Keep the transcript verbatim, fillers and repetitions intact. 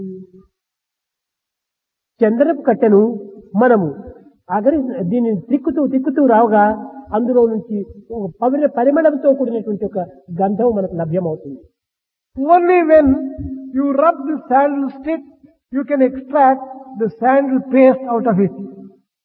చందనపు కట్టెను మనము అగరి దీన్ని తిక్కుతూ తిక్కుతూ రావుగా అందులో నుంచి ఒక పవిత్ర పరిమళంతో కూడినటువంటి ఒక గంధం మనకు లభ్యమవుతుంది. Only when you rub the sandal stick, you can extract the sandal paste out of it.